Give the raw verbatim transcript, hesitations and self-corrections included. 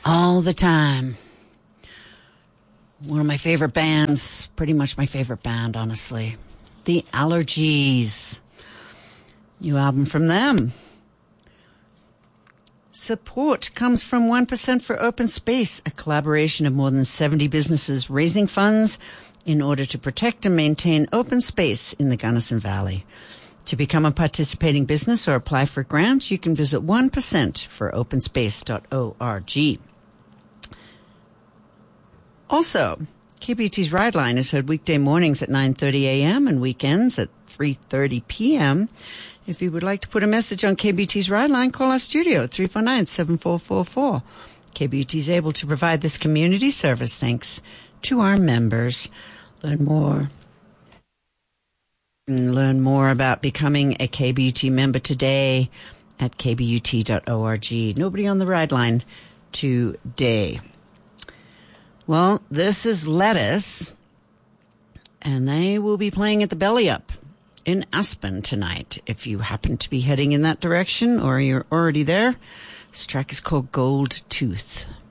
all the time. One of my favorite bands, pretty much my favorite band, honestly. The Allergies. New album from them. Support comes from one percent for Open Space, a collaboration of more than seventy businesses raising funds in order to protect and maintain open space in the Gunnison Valley. To become a participating business or apply for a grant, you can visit one percent for open space dot org. Also, K B U T's Ride Line is heard weekday mornings at nine thirty a.m. and weekends at three thirty p.m. If you would like to put a message on K B U T's Ride Line, call our studio at three four nine, seven four four four. K B U T is able to provide this community service thanks to our members. Learn more. Learn more about becoming a K B U T member today at k b u t dot org. Nobody on the Ride Line today. Well, this is Lettuce, and they will be playing at the Belly Up in Aspen tonight. If you happen to be heading in that direction or you're already there, this track is called Gold Tooth.